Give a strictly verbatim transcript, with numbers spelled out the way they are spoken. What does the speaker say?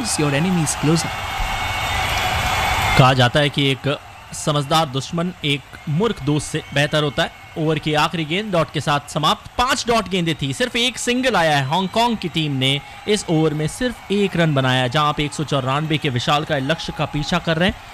moves your enemies closer. कहा जाता है कि एक समझदार दुश्मन एक मूर्ख दोस्त से बेहतर होता है। ओवर की आखिरी गेंद डॉट के साथ समाप्त। पांच डॉट गेंदें थी, सिर्फ एक सिंगल आया है। हांगकांग की टीम ने इस ओवर में सिर्फ एक रन बनाया, जहां आप एक सौ चौरानवे के विशाल का लक्ष्य का पीछा कर रहे हैं।